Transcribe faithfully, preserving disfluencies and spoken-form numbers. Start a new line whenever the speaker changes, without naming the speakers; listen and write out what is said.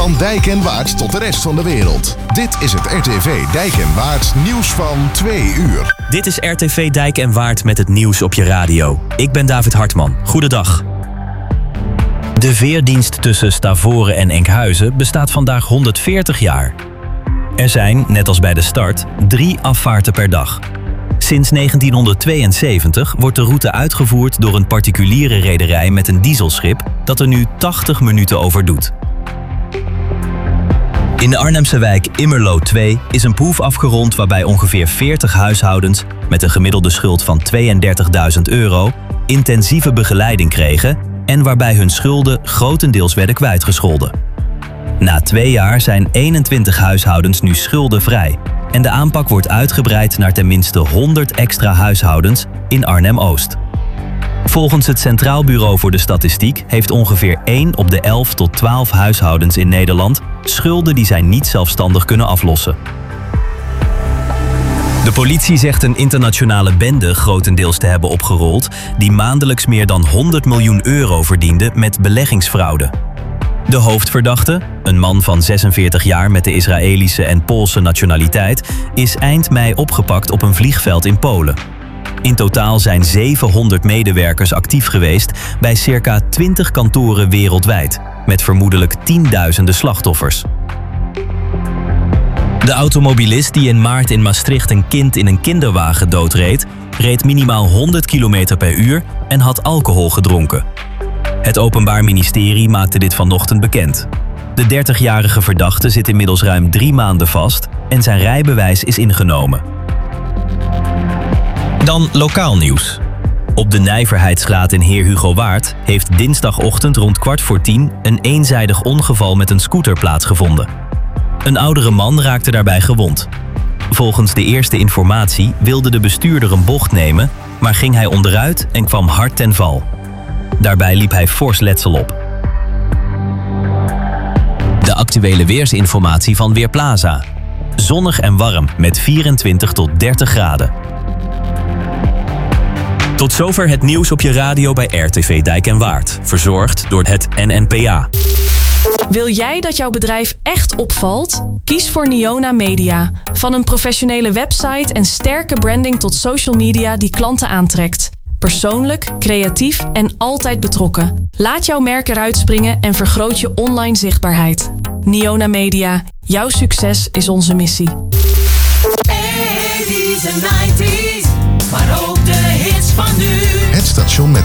Van Dijk en Waard tot de rest van de wereld. Dit is het R T V Dijk en Waard nieuws van twee uur.
Dit is R T V Dijk en Waard met het nieuws op je radio. Ik ben David Hartman. Goedendag. De veerdienst tussen Stavoren en Enkhuizen bestaat vandaag honderdveertig jaar. Er zijn, net als bij de start, drie afvaarten per dag. Sinds negentienhonderdtweeënzeventig wordt de route uitgevoerd door een particuliere rederij met een dieselschip dat er nu tachtig minuten over doet. In de Arnhemse wijk Immerlo twee is een proef afgerond waarbij ongeveer veertig huishoudens met een gemiddelde schuld van tweeëndertigduizend euro intensieve begeleiding kregen en waarbij hun schulden grotendeels werden kwijtgescholden. Na twee jaar zijn eenentwintig huishoudens nu schuldenvrij en de aanpak wordt uitgebreid naar tenminste honderd extra huishoudens in Arnhem-Oost. Volgens het Centraal Bureau voor de Statistiek heeft ongeveer één op de elf tot twaalf huishoudens in Nederland schulden die zij niet zelfstandig kunnen aflossen. De politie zegt een internationale bende grotendeels te hebben opgerold die maandelijks meer dan honderd miljoen euro verdiende met beleggingsfraude. De hoofdverdachte, een man van zesenveertig jaar met de Israëlische en Poolse nationaliteit, is eind mei opgepakt op een vliegveld in Polen. In totaal zijn zevenhonderd medewerkers actief geweest bij circa twintig kantoren wereldwijd, met vermoedelijk tienduizenden slachtoffers. De automobilist die in maart in Maastricht een kind in een kinderwagen doodreed, reed minimaal honderd kilometer per uur en had alcohol gedronken. Het Openbaar Ministerie maakte dit vanochtend bekend. De dertigjarige verdachte zit inmiddels ruim drie maanden vast en zijn rijbewijs is ingenomen. Dan lokaal nieuws. Op de Nijverheidsstraat in Heer Hugo Waard heeft dinsdagochtend rond kwart voor tien een eenzijdig ongeval met een scooter plaatsgevonden. Een oudere man raakte daarbij gewond. Volgens de eerste informatie wilde de bestuurder een bocht nemen, maar ging hij onderuit en kwam hard ten val. Daarbij liep hij fors letsel op. De actuele weersinformatie van Weerplaza. Zonnig en warm met vierentwintig tot dertig graden. Tot zover het nieuws op je radio bij R T V Dijk en Waard. Verzorgd door het N N P A.
Wil jij dat jouw bedrijf echt opvalt? Kies voor Niona Media. Van een professionele website en sterke branding tot social media die klanten aantrekt. Persoonlijk, creatief en altijd betrokken. Laat jouw merk eruit springen en vergroot je online zichtbaarheid. Niona Media. Jouw succes is onze missie.
eighties en nineties, maar ook de hits van nu.
Het station met